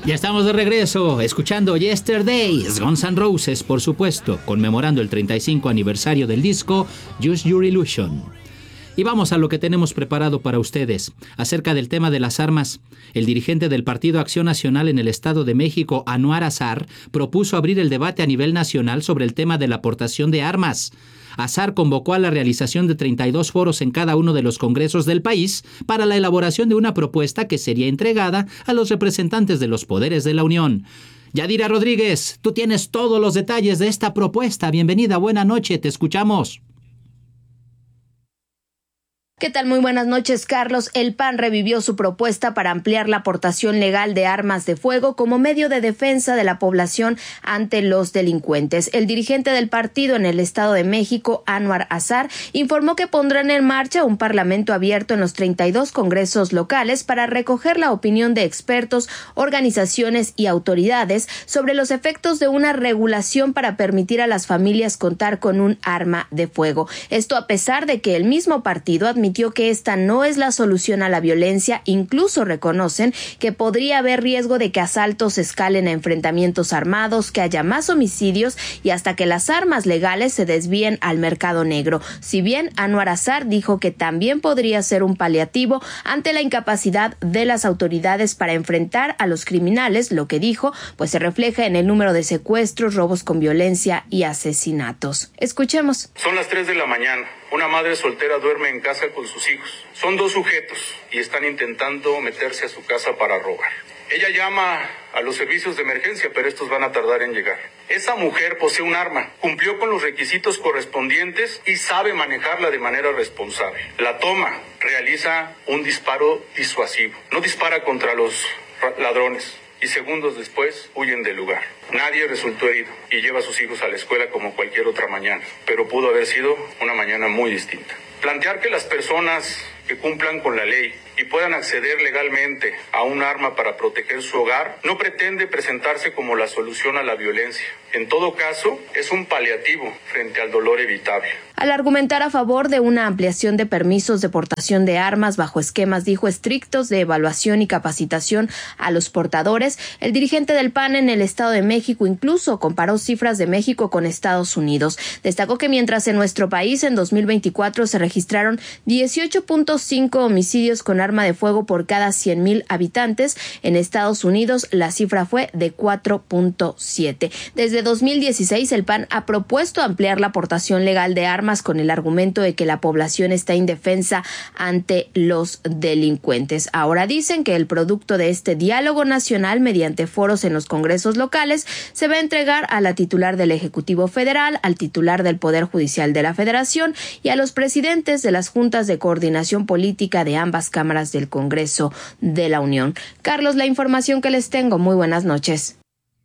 Ya estamos de regreso, escuchando Yesterdays, Guns N' Roses, por supuesto, conmemorando el 35 aniversario del disco Use Your Illusion. Y vamos a lo que tenemos preparado para ustedes. Acerca del tema de las armas, el dirigente del Partido Acción Nacional en el Estado de México, Anwar Azar, propuso abrir el debate a nivel nacional sobre el tema de la aportación de armas. Azar convocó a la realización de 32 foros en cada uno de los congresos del país para la elaboración de una propuesta que sería entregada a los representantes de los poderes de la Unión. Yadira Rodríguez, tú tienes todos los detalles de esta propuesta. Bienvenida, buena noche, te escuchamos. ¿Qué tal? Muy buenas noches, Carlos. El PAN revivió su propuesta para ampliar la aportación legal de armas de fuego como medio de defensa de la población ante los delincuentes. El dirigente del partido en el Estado de México, Anwar Azar, informó que pondrán en marcha un parlamento abierto en los 32 congresos locales para recoger la opinión de expertos, organizaciones y autoridades sobre los efectos de una regulación para permitir a las familias contar con un arma de fuego. Esto a pesar de que el mismo partido admitió que esta no es la solución a la violencia. Incluso reconocen que podría haber riesgo de que asaltos escalen a enfrentamientos armados, que haya más homicidios y hasta que las armas legales se desvíen al mercado negro. Si bien Anwar Azar dijo que también podría ser un paliativo ante la incapacidad de las autoridades para enfrentar a los criminales, lo que dijo pues se refleja en el número de secuestros, robos con violencia y asesinatos. Escuchemos. Son las 3 de la mañana. Una madre soltera duerme en casa con sus hijos. Son 2 sujetos y están intentando meterse a su casa para robar. Ella llama a los servicios de emergencia, pero estos van a tardar en llegar. Esa mujer posee un arma, cumplió con los requisitos correspondientes y sabe manejarla de manera responsable. La toma, realiza un disparo disuasivo. No dispara contra los ladrones. Y segundos después huyen del lugar. Nadie resultó herido y lleva a sus hijos a la escuela como cualquier otra mañana, pero pudo haber sido una mañana muy distinta. Plantear que las personas que cumplan con la ley y puedan acceder legalmente a un arma para proteger su hogar no pretende presentarse como la solución a la violencia. En todo caso, es un paliativo frente al dolor evitable. Al argumentar a favor de una ampliación de permisos de portación de armas bajo esquemas, dijo, estrictos de evaluación y capacitación a los portadores, el dirigente del PAN en el Estado de México incluso comparó cifras de México con Estados Unidos. Destacó que mientras en nuestro país en 2024 se registraron 18.5 homicidios con arma de fuego por cada 100,000 habitantes, en Estados Unidos la cifra fue de 4.7. Desde 2016 el PAN ha propuesto ampliar la aportación legal de armas con el argumento de que la población está indefensa ante los delincuentes. Ahora dicen que el producto de este diálogo nacional mediante foros en los congresos locales se va a entregar a la titular del Ejecutivo Federal, al titular del Poder Judicial de la Federación y a los presidentes de las juntas de coordinación política de ambas cámaras del Congreso de la Unión. Carlos, la información que les tengo. Muy buenas noches.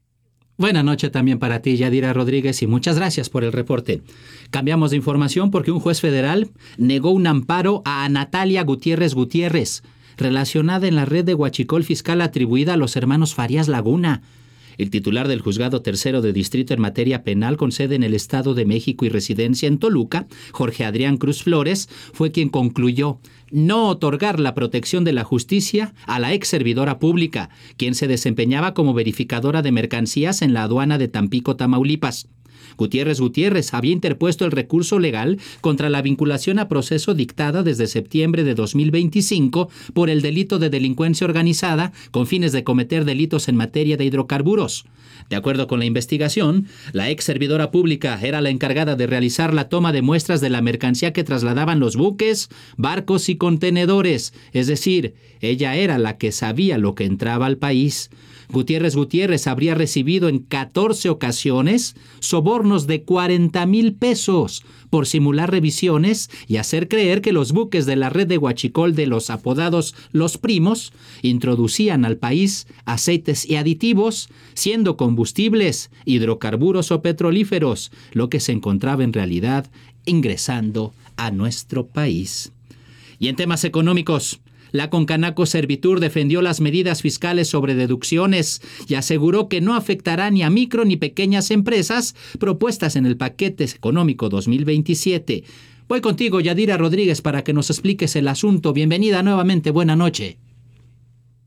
Buenas noches también para ti, Yadira Rodríguez, y muchas gracias por el reporte. Cambiamos de información porque un juez federal negó un amparo a Natalia Gutiérrez Gutiérrez, relacionada en la red de huachicol fiscal atribuida a los hermanos Farías Laguna. El titular del Juzgado Tercero de Distrito en materia penal con sede en el Estado de México y residencia en Toluca, Jorge Adrián Cruz Flores, fue quien concluyó no otorgar la protección de la justicia a la ex servidora pública, quien se desempeñaba como verificadora de mercancías en la aduana de Tampico, Tamaulipas. Gutiérrez había interpuesto el recurso legal contra la vinculación a proceso dictada desde septiembre de 2025 por el delito de delincuencia organizada con fines de cometer delitos en materia de hidrocarburos. De acuerdo con la investigación, la ex servidora pública era la encargada de realizar la toma de muestras de la mercancía que trasladaban los buques, barcos y contenedores, es decir, ella era la que sabía lo que entraba al país. Gutiérrez habría recibido en 14 ocasiones sobornos de 40,000 pesos por simular revisiones y hacer creer que los buques de la red de huachicol de los apodados Los Primos introducían al país aceites y aditivos, siendo combustibles, hidrocarburos o petrolíferos, lo que se encontraba en realidad ingresando a nuestro país. Y en temas económicos, la Concanaco Servitur defendió las medidas fiscales sobre deducciones y aseguró que no afectará ni a micro ni pequeñas empresas propuestas en el paquete económico 2027. Voy contigo, Yadira Rodríguez, para que nos expliques el asunto. Bienvenida nuevamente, buena noche.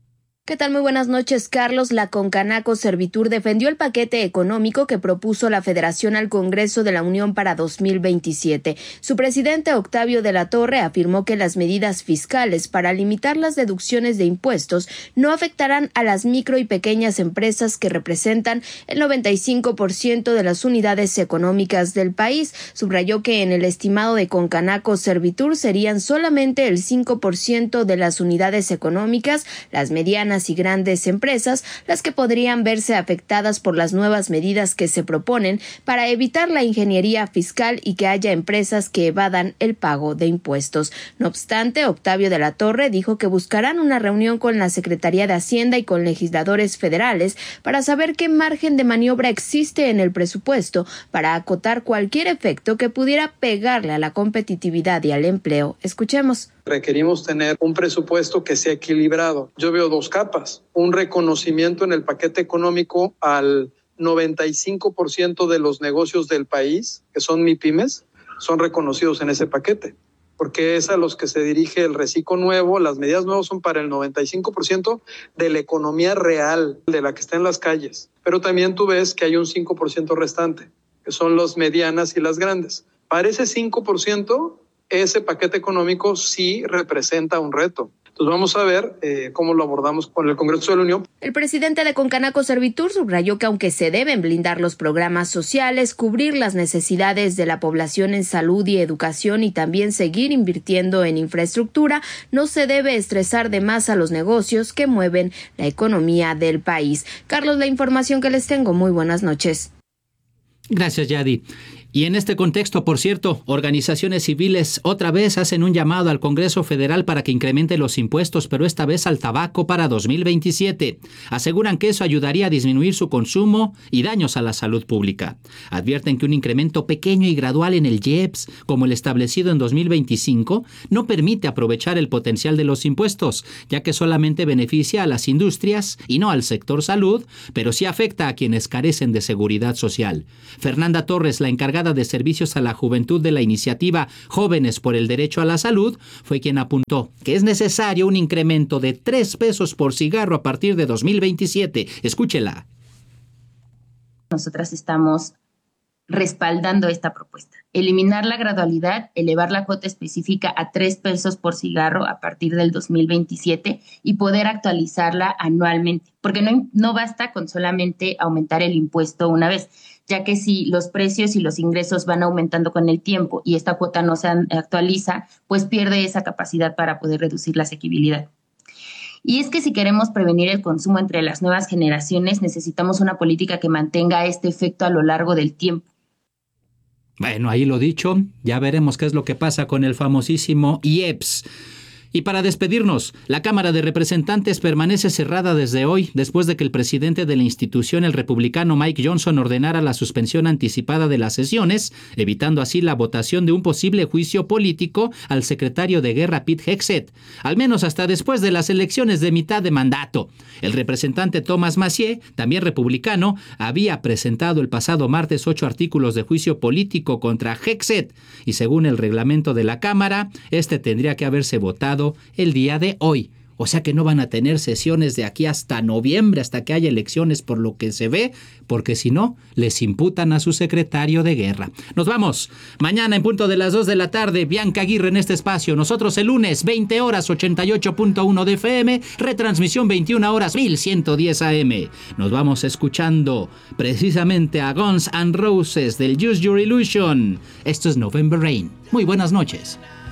¿Qué tal? Muy buenas noches, Carlos. La Concanaco Servitur defendió el paquete económico que propuso la Federación al Congreso de la Unión para 2027. Su presidente, Octavio de la Torre, afirmó que las medidas fiscales para limitar las deducciones de impuestos no afectarán a las micro y pequeñas empresas que representan el 95% de las unidades económicas del país. Subrayó que en el estimado de Concanaco Servitur serían solamente el 5% de las unidades económicas, las medianas y grandes empresas, las que podrían verse afectadas por las nuevas medidas que se proponen para evitar la ingeniería fiscal y que haya empresas que evadan el pago de impuestos. No obstante, Octavio de la Torre dijo que buscarán una reunión con la Secretaría de Hacienda y con legisladores federales para saber qué margen de maniobra existe en el presupuesto para acotar cualquier efecto que pudiera pegarle a la competitividad y al empleo. Escuchemos. Requerimos tener un presupuesto que sea equilibrado. Yo veo dos capas. Un reconocimiento en el paquete económico al 95% de los negocios del país, que son MIPYMES, son reconocidos en ese paquete, porque es a los que se dirige el reciclo nuevo. Las medidas nuevas son para el 95% de la economía real, de la que está en las calles. Pero también tú ves que hay un 5% restante, que son las medianas y las grandes. Para ese 5%, ese paquete económico sí representa un reto. Entonces vamos a ver cómo lo abordamos con el Congreso de la Unión. El presidente de Concanaco Servitur subrayó que aunque se deben blindar los programas sociales, cubrir las necesidades de la población en salud y educación y también seguir invirtiendo en infraestructura, no se debe estresar de más a los negocios que mueven la economía del país. Carlos, la información que les tengo. Muy buenas noches. Gracias, Yadi. Y en este contexto, por cierto, organizaciones civiles otra vez hacen un llamado al Congreso Federal para que incremente los impuestos, pero esta vez al tabaco para 2027. Aseguran que eso ayudaría a disminuir su consumo y daños a la salud pública. Advierten que un incremento pequeño y gradual en el IEPS, como el establecido en 2025, no permite aprovechar el potencial de los impuestos, ya que solamente beneficia a las industrias y no al sector salud, pero sí afecta a quienes carecen de seguridad social. Fernanda Torres, la encargada de Servicios a la Juventud de la iniciativa Jóvenes por el Derecho a la Salud, fue quien apuntó que es necesario un incremento de 3 pesos por cigarro a partir de 2027. Escúchela. Nosotras estamos respaldando esta propuesta. Eliminar la gradualidad, elevar la cuota específica a 3 pesos por cigarro a partir del 2027 y poder actualizarla anualmente, porque no basta con solamente aumentar el impuesto una vez, ya que si los precios y los ingresos van aumentando con el tiempo y esta cuota no se actualiza, pues pierde esa capacidad para poder reducir la asequibilidad. Y es que si queremos prevenir el consumo entre las nuevas generaciones, necesitamos una política que mantenga este efecto a lo largo del tiempo. Bueno, ahí lo dicho, ya veremos qué es lo que pasa con el famosísimo IEPS. Y para despedirnos, la Cámara de Representantes permanece cerrada desde hoy, después de que el presidente de la institución, el republicano Mike Johnson, ordenara la suspensión anticipada de las sesiones, evitando así la votación de un posible juicio político al secretario de Guerra Pete Hegseth, al menos hasta después de las elecciones de mitad de mandato. El representante Thomas Macié, también republicano, había presentado el pasado martes 8 artículos de juicio político contra Hegseth, y según el reglamento de la Cámara, este tendría que haberse votado el día de hoy. O sea que no van a tener sesiones de aquí hasta noviembre, hasta que haya elecciones, por lo que se ve, porque si no, les imputan a su secretario de guerra. Nos vamos. Mañana en punto de las 2 de la tarde, Bianca Aguirre en este espacio. Nosotros el lunes, 20 horas, 88.1 de FM, retransmisión 21 horas, 1110 AM. Nos vamos escuchando precisamente a Guns N' Roses del Use Your Illusion. Esto es November Rain. Muy buenas noches.